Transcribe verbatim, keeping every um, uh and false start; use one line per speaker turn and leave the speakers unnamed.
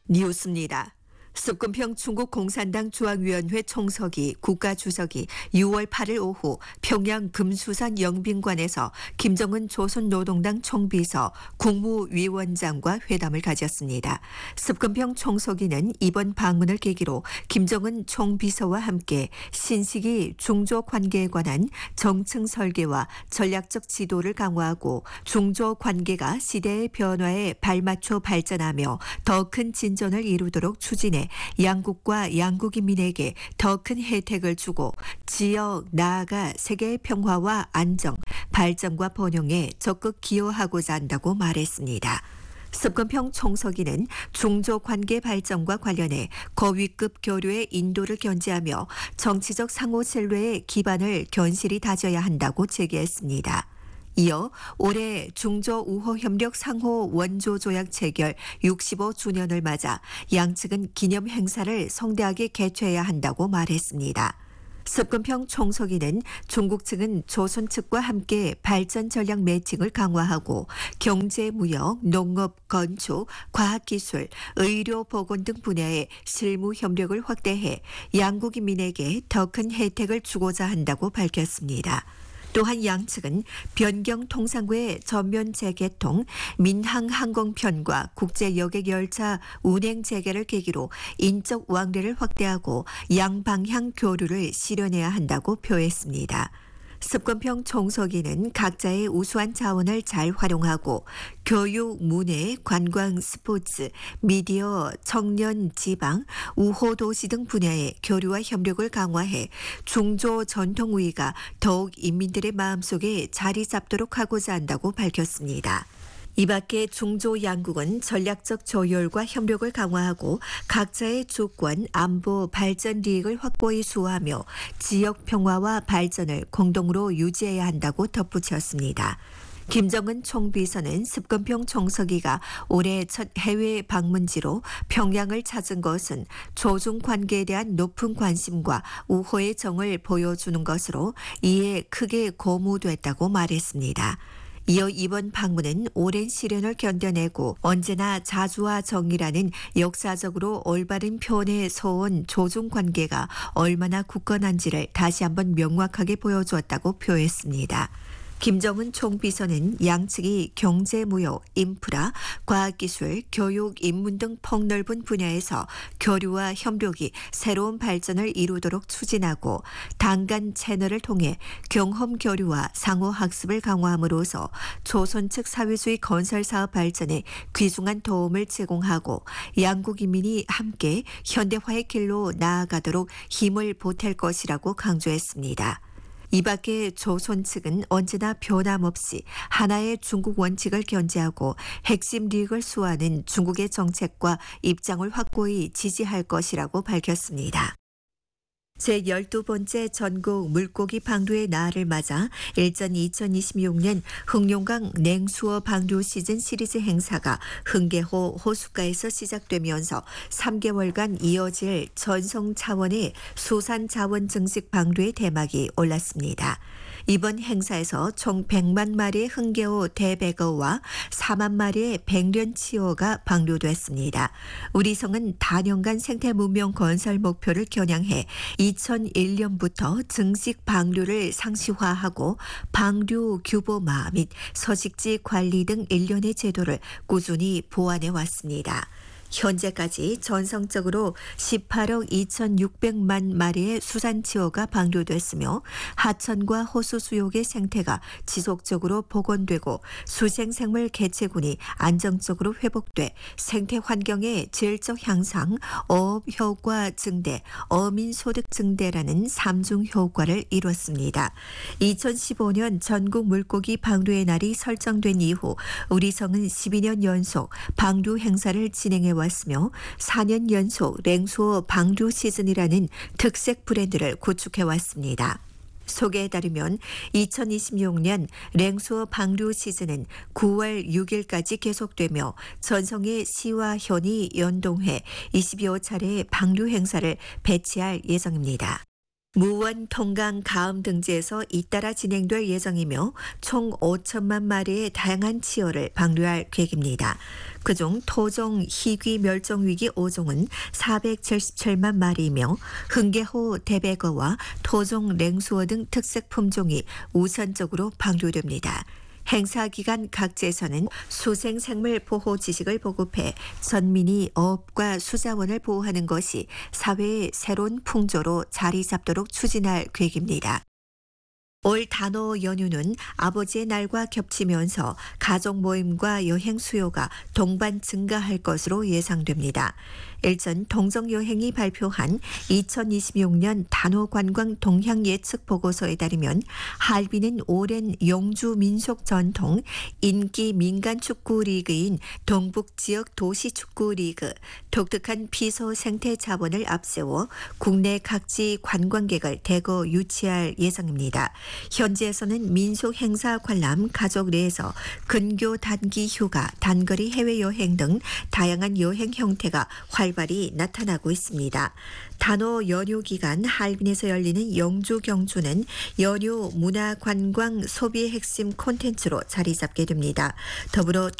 뉴스입니다. 습근평 중국 공산당 중앙위원회 총서기 국가주석이 유월 팔일 오후 평양 금수산 영빈관에서 김정은 조선노동당 총비서 국무위원장과 회담을 가졌습니다. 습근평 총서기는 이번 방문을 계기로 김정은 총비서와 함께 신시기 중조 관계에 관한 정층 설계와 전략적 지도를 강화하고 중조 관계가 시대의 변화에 발맞춰 발전하며 더 큰 진전을 이루도록 추진해 양국과 양국인민에게 더 큰 혜택을 주고 지역 나아가 세계의 평화와 안정, 발전과 번영에 적극 기여하고자 한다고 말했습니다. 습근평 총서기는 중조 관계 발전과 관련해 거위급 교류의 인도를 견지하며 정치적 상호 신뢰의 기반을 견실히 다져야 한다고 제기했습니다. 이어 올해 중조 우호 협력 상호 원조 조약 체결 육십오 주년을 맞아 양측은 기념 행사를 성대하게 개최해야 한다고 말했습니다. 습근평 총서기는 중국 측은 조선 측과 함께 발전 전략 매칭을 강화하고 경제, 무역, 농업, 건축, 과학기술, 의료, 보건 등 분야의 실무 협력을 확대해 양국인민에게 더 큰 혜택을 주고자 한다고 밝혔습니다. 또한 양측은 변경통상구의 전면 재개통, 민항항공편과 국제여객열차 운행 재개를 계기로 인적 왕래를 확대하고 양방향 교류를 실현해야 한다고 표했습니다. 습근평 총서기는 각자의 우수한 자원을 잘 활용하고 교육, 문화, 관광, 스포츠, 미디어, 청년, 지방, 우호 도시 등 분야의 교류와 협력을 강화해 중조 전통우위가 더욱 인민들의 마음속에 자리 잡도록 하고자 한다고 밝혔습니다. 이 밖에 중조 양국은 전략적 조율과 협력을 강화하고 각자의 주권, 안보, 발전利益을 확고히 수호하며 지역 평화와 발전을 공동으로 유지해야 한다고 덧붙였습니다. 김정은 총비서는 습근평 총서기가 올해 첫 해외 방문지로 평양을 찾은 것은 조중 관계에 대한 높은 관심과 우호의 정을 보여주는 것으로 이에 크게 고무됐다고 말했습니다. 이어 이번 방문은 오랜 시련을 견뎌내고 언제나 자주와 정의라는 역사적으로 올바른 표현에 서온 조중 관계가 얼마나 굳건한지를 다시 한번 명확하게 보여주었다고 표했습니다. 김정은 총비서는 양측이 경제, 무역, 인프라, 과학기술, 교육, 인문 등 폭넓은 분야에서 교류와 협력이 새로운 발전을 이루도록 추진하고 당간 채널을 통해 경험 교류와 상호 학습을 강화함으로써 조선 측 사회주의 건설 사업 발전에 귀중한 도움을 제공하고 양국 인민이 함께 현대화의 길로 나아가도록 힘을 보탤 것이라고 강조했습니다. 이 밖에 조선 측은 언제나 변함없이 하나의 중국 원칙을 견지하고 핵심利益을 수호하는 중국의 정책과 입장을 확고히 지지할 것이라고 밝혔습니다. 제십이 번째 전국 물고기 방류의 날을 맞아 일전 이천이십육 년 흑룡강 냉수어 방류 시즌 시리즈 행사가 흥계호 호숫가에서 시작되면서 삼 개월간 이어질 전성 차원의 수산 자원 증식 방류의 대막이 올랐습니다. 이번 행사에서 총 백만 마리의 흥계호 대백어와 사만 마리의 백련치어가 방류됐습니다. 우리 성은 다년간 생태 문명 건설 목표를 겨냥해 이천일 년부터 증식 방류를 상시화하고 방류 규모화 및 서식지 관리 등 일련의 제도를 꾸준히 보완해 왔습니다. 현재까지 전성적으로 십팔억 이천육백만 마리의 수산치어가 방류됐으며 하천과 호수 수욕의 생태가 지속적으로 복원되고 수생생물 개체군이 안정적으로 회복돼 생태 환경의 질적 향상, 어업 효과 증대, 어민 소득 증대라는 삼중 효과를 이뤘습니다. 이천십오 년 전국 물고기 방류의 날이 설정된 이후 우리 성은 십이 년 연속 방류 행사를 진행해 왔으며 사 년 연속 냉수어 방류 시즌이라는 특색 브랜드를 구축해 왔습니다. 소개에 따르면 이천이십육 년 냉수어 방류 시즌은 구월 육일까지 계속되며 전성의 시와 현이 연동해 이십여 차례의 방류 행사를 배치할 예정입니다. 무원, 통강, 가음 등지에서 잇따라 진행될 예정이며 총 오천만 마리의 다양한 치어를 방류할 계획입니다. 그중 토종 희귀 멸종위기 오 종은 사백칠십칠만 마리이며 흥계호 대백어와 토종 랭수어 등 특색 품종이 우선적으로 방류됩니다. 행사 기간 각지에서는 수생생물 보호 지식을 보급해 전민이 어업과 수자원을 보호하는 것이 사회의 새로운 풍조로 자리 잡도록 추진할 계획입니다. 올 단오 연휴는 아버지의 날과 겹치면서 가족 모임과 여행 수요가 동반 증가할 것으로 예상됩니다. 일전 동정여행이 발표한 이천이십육 년 단오 관광 동향 예측 보고서에 따르면 할비는 오랜 용주 민속 전통 인기 민간 축구 리그인 동북 지역 도시 축구 리그, 독특한 피서 생태 자본을 앞세워 국내 각지 관광객을 대거 유치할 예정입니다. 현지에서는 민속 행사 관람, 가족 내에서 근교 단기 휴가, 단거리 해외여행 등 다양한 여행 형태가 활발히 나타나고 있습니다. 단오 연휴 기간 할빈에서 열리는 영주 경주는 연휴 문화 관광 소비의 핵심 콘텐츠로 자리 잡게 됩니다. 더불어